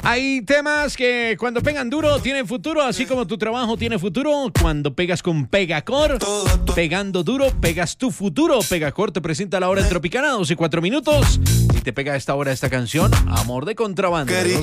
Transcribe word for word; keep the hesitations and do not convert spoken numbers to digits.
Hay temas que cuando pegan duro tienen futuro, así como tu trabajo tiene futuro. Cuando pegas con Pegacor, pegando duro, pegas tu futuro. Pegacor te presenta la hora en Tropicana, doce y cuatro minutos. Y te pega a esta hora esta canción, Amor de Contrabando.